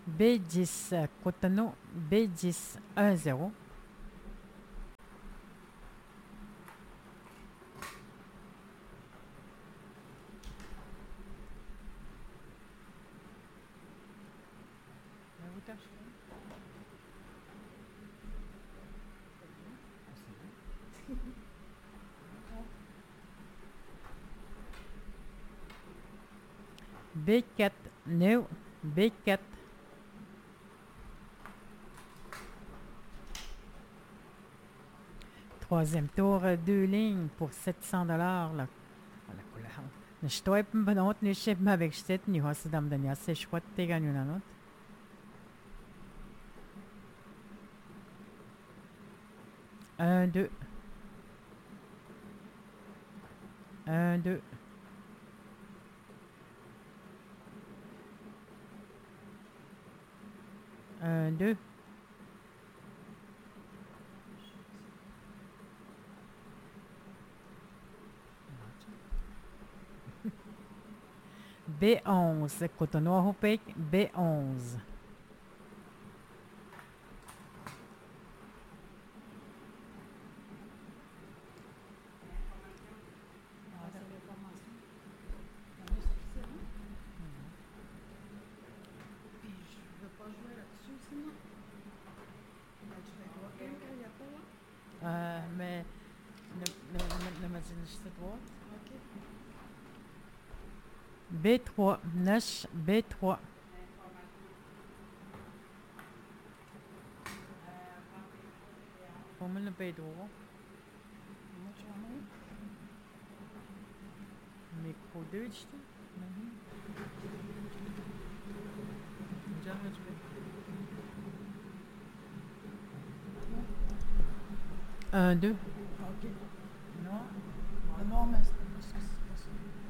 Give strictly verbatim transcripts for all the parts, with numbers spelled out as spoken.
B dix, Cotonou, B dix, un zéro. B quatre, neuf, B quatre. Troisième tour, euh, deux lignes pour sept cents dollars. La, la couleur. Je dois pas me donner une chef avec cette ni hosse dame de c'est chouette de gagner une autre. Un, deux. Un, deux. Un, deux. B onze, Cotonou Houpek, B onze. Euh, mais ne, ne, ne, ne me dis pas droit. B trois, neuf, B trois. Comment le B trois? Micro deux, işte. Un, deux. Ok. Non, non, mais c'est parce que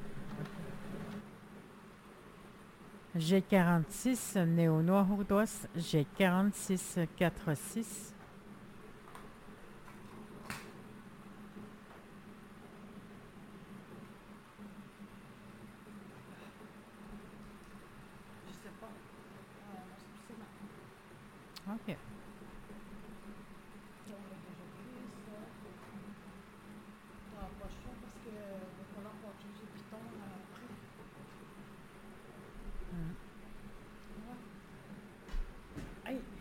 c'est G quarante-six, Néo Noirdos, G quarante-six, quatre six. je sais pas. Ah, c'est ça. OK. On l'a déjà pris, ça. T'as pas le choix parce que le collant va utiliser du piton après. Mm. Ouais. Hey!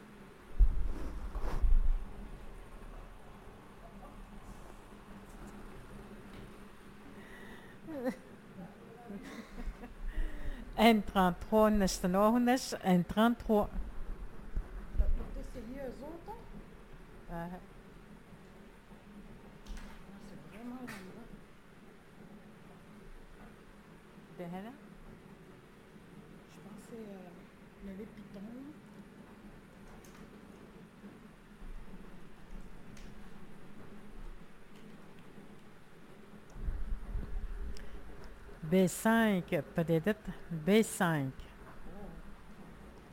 N trente-trois, Nestor N trente-trois. T'as tout essayé eux autres? Uh, Ah, c'est vraiment là. de هنا Je pense que c'est euh, le lait piton. Là. B cinq, peut-être B cinq.